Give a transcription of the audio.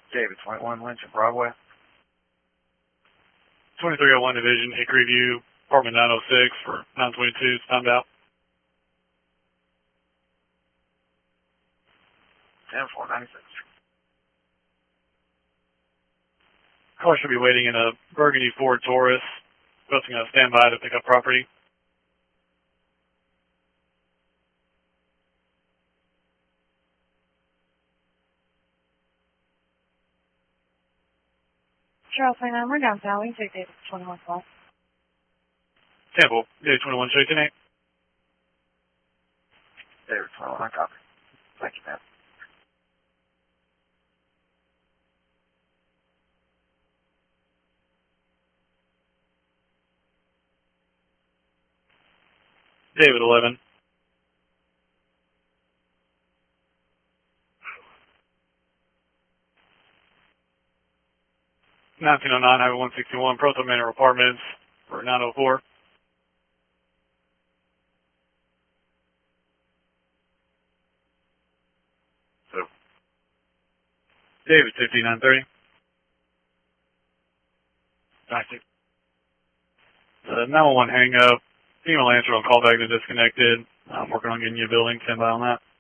David 21 Lynch and Broadway. 2301 Division, Hickory View, apartment 906 for 922, timed out. 10-4-96. Car should be waiting in a burgundy Ford Taurus, posting a standby to pick up property. Charles 29, we're downtown. We can take David 21 call. Temple, David 21, show you tonight. David 21, I copy. Thank you, man. David 11. $1909, Highway 161, Proto Manor Apartments for 904. So, David 5930. 96. 911 hang up. Female answer on callback to disconnected. I'm working on getting you a building. Stand by on that.